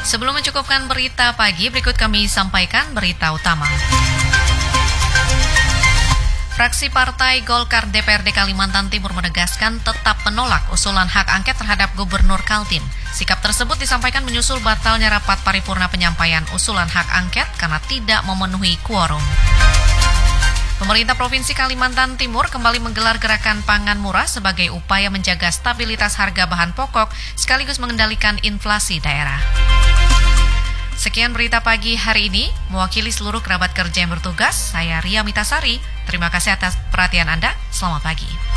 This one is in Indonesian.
Sebelum mencukupkan berita pagi, berikut kami sampaikan berita utama. Fraksi Partai Golkar DPRD Kalimantan Timur menegaskan tetap menolak usulan hak angket terhadap Gubernur Kaltim. Sikap tersebut disampaikan menyusul batalnya rapat paripurna penyampaian usulan hak angket karena tidak memenuhi quorum. Pemerintah Provinsi Kalimantan Timur kembali menggelar gerakan pangan murah sebagai upaya menjaga stabilitas harga bahan pokok sekaligus mengendalikan inflasi daerah. Sekian berita pagi hari ini, mewakili seluruh kerabat kerja yang bertugas, saya Ria Mitasari. Terima kasih atas perhatian Anda, selamat pagi.